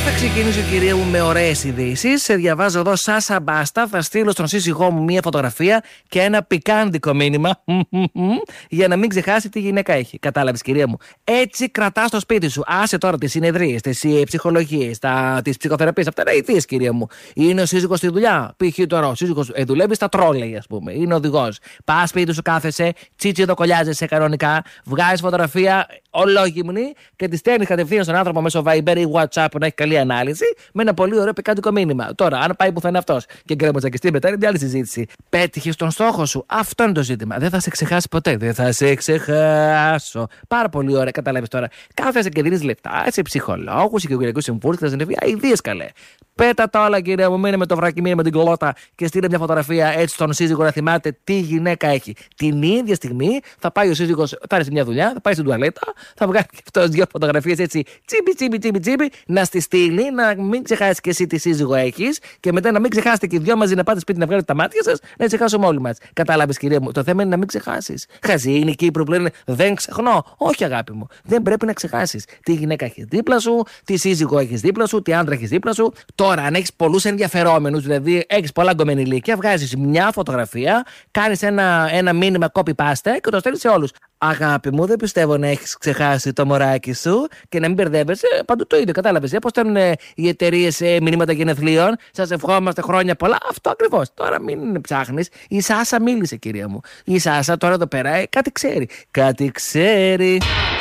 Θα ξεκινήσω, κυρία μου, με ωραίες ειδήσεις. Σε διαβάζω εδώ, Σάσα Μπάστα. Θα στείλω στον σύζυγό μου μία φωτογραφία και ένα πικάντικο μήνυμα για να μην ξεχάσει τι γυναίκα έχει. Κατάλαβες, κυρία μου. Έτσι κρατάς στο σπίτι σου. Άσε τώρα τις συνεδρίες, τις ψυχολογίες, τις ψυχοθεραπείες. Αυτά είναι ηθίες, κυρία μου. Είναι ο σύζυγος στη δουλειά. Π.χ. τώρα ο σύζυγος δουλεύει στα τρόλεϊ, ας πούμε. Είναι οδηγός. Πας σπίτι σου, κάθεσαι, τσίτσιδο κολλιάζεσαι κανονικά, βγάζεις φωτογραφία ολόγυμνη και τη στέλνεις κατευθείαν στον άνθρωπο μέσω Viber ή WhatsApp που να έχει καλή ανάλυση με ένα πολύ ωραίο πικάντικο μήνυμα. Τώρα, αν πάει που θα είναι αυτός και γκρεμοτζακιστεί μετά, είναι μια άλλη συζήτηση. Πέτυχες τον στόχο σου. Αυτό είναι το ζήτημα. Δεν θα σε ξεχάσει ποτέ. Δεν θα σε ξεχάσω. Πάρα πολύ ωραία, καταλάβεις τώρα. Κάθεσαι και δίνεις λεφτά σε ψυχολόγους, οικογενειακούς συμβούλους και τα συνεφία. Ιδίες καλέ. Πέτα τα όλα, κυρία μου, μείνε με το βράκι, μείνε με την κολότα και στείλε μια φωτογραφία έτσι στον σύζυγο να θυμάται τι γυναίκα έχει. Την ίδια στιγμή θα πάει ο σύζυγος, θα είναι σε μια δουλειά, θα πάει στην τουαλέτα, θα βγάλει και αυτό δύο φωτογραφίες έτσι τσίμπι, να στη στείλει, να μην ξεχάσει και εσύ τι σύζυγο έχεις και μετά να μην ξεχάσετε και οι δυο μαζί να πάτε σπίτι να βγάλετε τα μάτια σας, να ξεχάσουμε όλοι μας. Κατάλαβες, κυρία μου. Το θέμα είναι να μην ξεχάσεις. Χαζή είναι εκεί που λένε δεν ξεχνώ. Όχι, αγάπη μου. Δεν πρέπει να ξεχάσεις τι γυναίκα έχεις δίπλα σου, τι σύζυγο έχεις δίπλα σου, τι άντρα έχεις δίπλα σου. Τώρα, αν έχεις πολλούς ενδιαφερόμενους, δηλαδή έχεις πολλά γκομενηλίκια, βγάζεις μια φωτογραφία, κάνεις ένα μήνυμα copy-paste και το στέλνεις σε όλους. Αγάπη μου, δεν πιστεύω να έχεις ξεχάσει το μωράκι σου και να μην μπερδεύεσαι. Παντού το ίδιο, κατάλαβες. Πώς στέλνουν οι εταιρείες μηνύματα γενεθλίων. Σας ευχόμαστε χρόνια πολλά. Αυτό ακριβώς. Τώρα μην ψάχνεις. Η Σάσα μίλησε, κυρία μου. Η Σάσα τώρα εδώ πέρα κάτι ξέρει. Κάτι ξέρει.